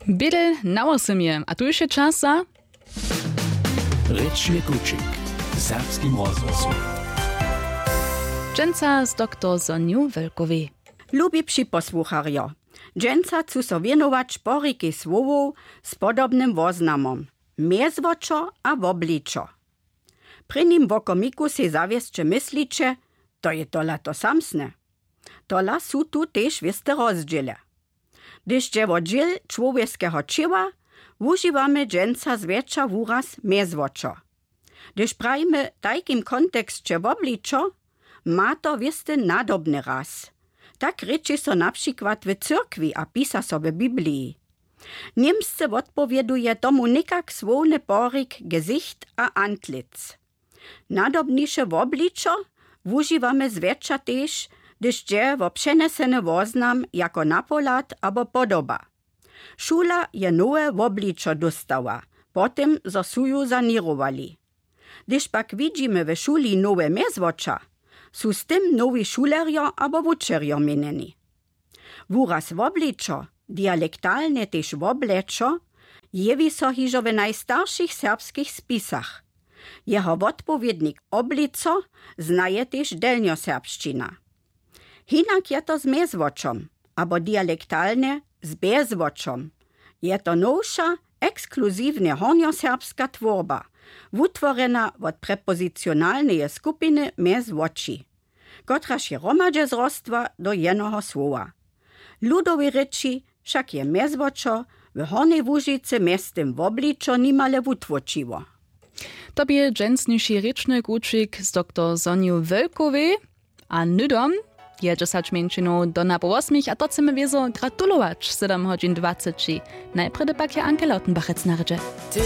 Bydel na osemie, a tu jeszcze czas za... Rečni kučik, serbskim rozhlasom. Dżęca z dr Zoniu Welkowej. Lubipši posłucharjo, dżęca chcu so wienować poriki słowów z podobnym woznamom. Miezwoczo a wobliczo. Przy nim w okomiku si zawieszcze myślicie, to je tola to samsne. Tola su tu też wiste rozdziele. Gdyż dzieło dziel człowieckiego ciała, używamy dżęca zwietrza wyraz miezwoczo. Gdyż prajmy takim kontekście wobliczo, ma to wiste nadobny raz. Tak ryczy so na przykład w cyrkwi a pisa so w Biblii. Niemsce odpowieduje tomu nikak słowny porik Gesicht a Antlitz. Nadobnisze wobliczo używamy zwietrza też, gdyż dzieło przeneseny woznam jako napolat albo podoba. Szula je nowe wobliczo dostała, potem zo su ju sanirowali. Gdyż pak widzimy w szuli nowe miezwocza, su z tym nowi szulerjo albo wučerjo meneni. Wuraz wobliczo, dialektalne też wobleczo, jewi so hižo w najstarszych serbskich spisach. Jeho odpowiednik oblico znaje też delnioserbszczyna. Hinak je to z miezwoczom, abo dialektalne z bezwoczom. Je to nowsza, ekskluzywnie hornioserbska tworba, utworena od prepozycjonalnej skupiny miezwoči, która się romadźe zrostwa do jednoho słowa. Ludowi ryczy však je miezwoczo w Hornej Łužicy miestem wobliczo nimale utwočiło. To bie dżęcniejszy ryczny kučik z dr Zoniu Welkowej, a nydom je 10 minut do na 8, a to chcemy wiezo gratulować 7:20. Najpredy pak je Anke Lautenbachec naredzie.